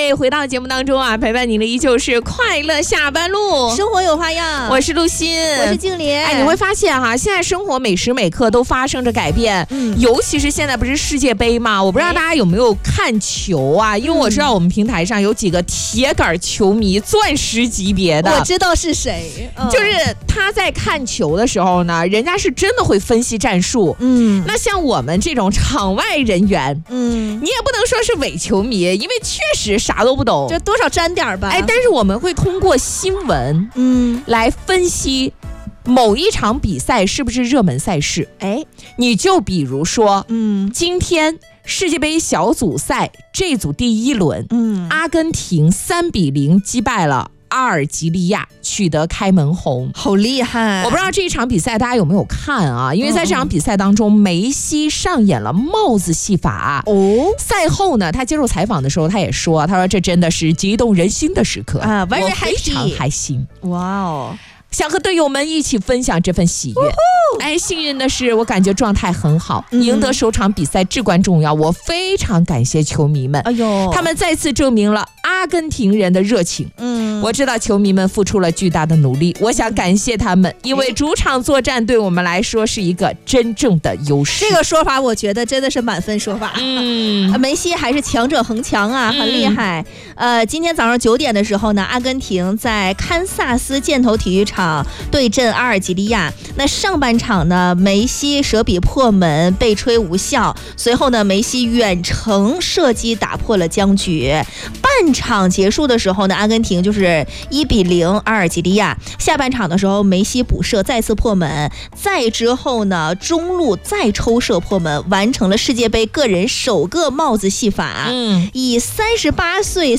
回到节目当中啊，陪伴您的依旧是快乐下班路， 生活有花样。 我是陆欣， 我是静莲。 你会发现哈，现在生活每时每刻都发生着改变，尤其是现在不是世界杯嘛，我不知道大家有没有看球啊？因为我知道我们平台上有几个铁杆球迷，钻石级别的， 我知道是谁， 就是他在看球的时候呢，人家是真的会分析战术。那像我们这种场外人员，你也不能说是伪球迷，因为确实啥都不懂， 就多少沾点吧。 但是我们会通过新闻，来分析某一场比赛是不是热门赛事。你就比如说，今天世界杯小组赛这组第一轮，阿根廷3-0击败了阿尔及利亚，取得开门红， 好厉害！ 我不知道这一场比赛大家有没有看啊？因为在这场比赛当中，梅西上演了帽子戏法。赛后呢，他接受采访的时候，他也说，他说这真的是激动人心的时刻啊， 我非常开心。 哇哦！ 想和队友们一起分享这份喜悦。幸运的是，我感觉状态很好，赢得首场比赛至关重要。我非常感谢球迷们，他们再次证明了阿根廷人的热情。我知道球迷们付出了巨大的努力，我想感谢他们，因为主场作战对我们来说是一个真正的优势。 这个说法我觉得真的是满分说法。梅西还是强者恒强啊，很厉害。今天早上9点的时候呢，阿根廷在堪萨斯箭头体育场对阵阿尔及利亚。那上半场呢，梅西舍比破门被吹无效，随后呢，梅西远程射击打破了僵局。半场结束的时候呢，阿根廷就是1-0阿尔及利亚。下半场的时候，梅西补射再次破门，再之后呢，中路再抽射破门，完成了世界杯个人首个帽子戏法。以38岁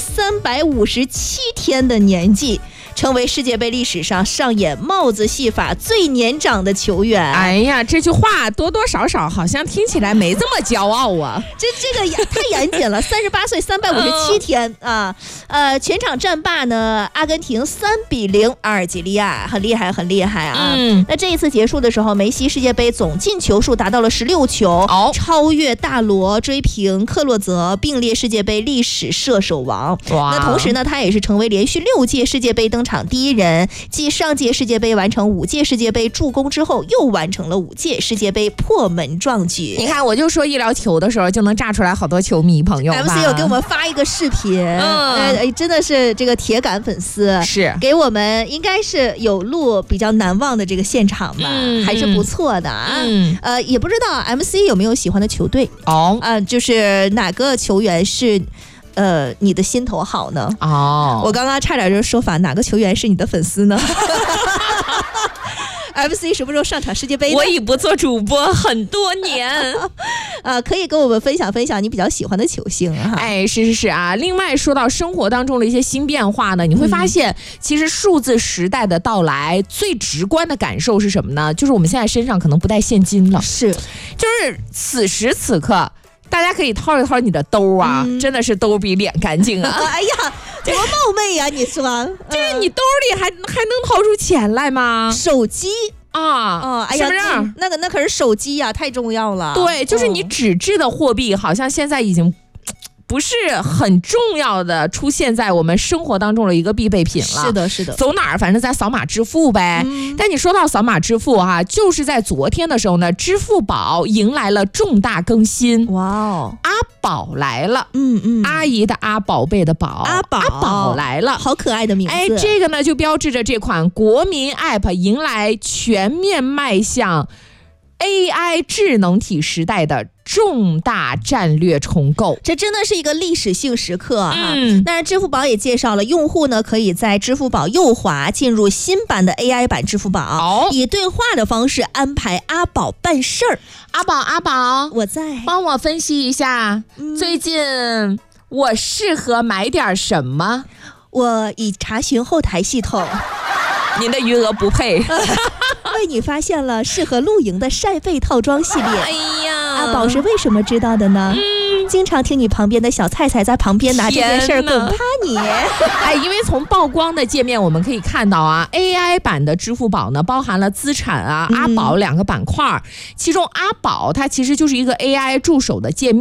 357天的年纪，成为世界杯历史上上演帽子戏法最年长的球员。 哎呀，这句话多多少少好像听起来没这么骄傲啊。 这个太严谨了，38岁357天啊。全场战罢呢，阿根廷3-0阿尔及利亚，很厉害，很厉害啊。那这一次结束的时候，梅西世界杯总进球数达到了16球，超越大罗，追平克洛泽，并列世界杯历史射手王。那同时呢，他也是成为连续6届世界杯登场第一人，继上届世界杯完成5届世界杯助攻之后，又完成了5届世界杯破门壮举。 你看，我就说一聊球的时候就能炸出来好多球迷朋友。 MC 有给我们发一个视频，真的是这个铁杆粉丝， 是给我们应该是有录比较难忘的这个现场吧，还是不错的啊。也不知道 MC 有没有喜欢的球队就是哪个球员是你的心头好呢？我刚刚差点就说法，哪个球员是你的粉丝呢？MC 什么时候上场世界杯呢？ 我已不做主播很多年可以跟我们分享分享你比较喜欢的球星哈。 是啊。另外说到生活当中的一些新变化呢，你会发现其实数字时代的到来，最直观的感受是什么呢？就是我们现在身上可能不带现金了，就是此时此刻大家可以掏一掏你的兜啊，真的是兜比脸干净啊！ 哎呀，多冒昧呀！你说， 就是你兜里还能掏出钱来吗？ 手机哎呀，是不是？ 那可是手机呀，太重要了。 对，就是你纸质的货币，好像现在已经不是很重要的出现在我们生活当中的一个必备品了。 是的， 走哪儿反正咱扫码支付呗。但你说到扫码支付就是在昨天的时候呢，支付宝迎来了重大更新。阿宝来了。阿姨的阿，宝贝的宝，阿宝来了， 好可爱的名字。 这个呢就标志着这款国民 App 迎来全面迈向AI 智能体时代的重大战略重构， 这真的是一个历史性时刻啊！当然，支付宝也介绍了，用户呢可以在支付宝右滑进入新版的 AI 版支付宝，以对话的方式安排阿宝办事儿。阿宝，我在， 帮我分析一下，最近我适合买点什么？ 我已查询后台系统， 您的余额不配。 为你发现了适合露营的晒被套装系列。 哎呀， 阿宝是为什么知道的呢？经常听你旁边的小菜菜在旁边拿这件事儿梗趴你。 因为从曝光的界面我们可以看到AI 版的支付宝呢包含了资产阿宝2个板块，其中阿宝它其实就是一个 AI 助手的界面。